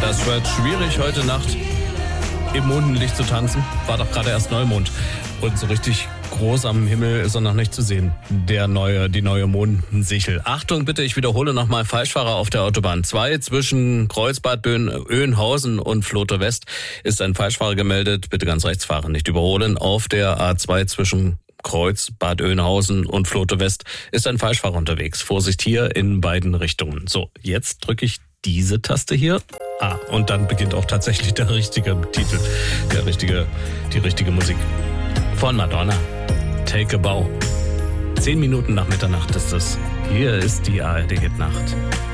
Das wird schwierig heute Nacht im Mondenlicht zu tanzen. War doch gerade erst Neumond. Und so richtig groß am Himmel ist er noch nicht zu sehen. Die neue Mondensichel. Achtung bitte, ich wiederhole nochmal, Falschfahrer auf der Autobahn 2 zwischen Kreuzbad Oeynhausen und Flote West ist ein Falschfahrer gemeldet. Bitte ganz rechts fahren, nicht überholen. Auf der A2 zwischen Kreuzbad Oeynhausen und Flote West ist ein Falschfahrer unterwegs. Vorsicht hier in beiden Richtungen. So, jetzt drücke ich diese Taste hier. Und dann beginnt auch tatsächlich der richtige Titel, die richtige Musik. Von Madonna. Take a Bow. 10 Minuten nach Mitternacht ist es. Hier ist die ARD Hit Nacht.